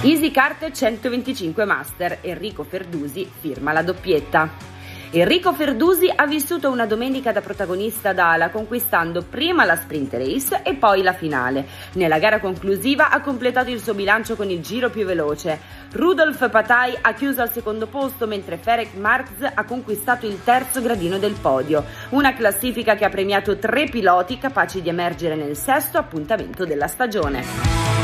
EasyKart 125 Master, Enrico Ferdusi firma la doppietta. Enrico Ferdusi ha vissuto una domenica da protagonista ad ala, conquistando prima la sprint race e poi la finale. Nella gara conclusiva ha completato il suo bilancio con il giro più veloce. Rudolf Patai ha chiuso al secondo posto, mentre Ferenc Marx ha conquistato il terzo gradino del podio. Una classifica che ha premiato 3 piloti capaci di emergere nel sesto appuntamento della stagione.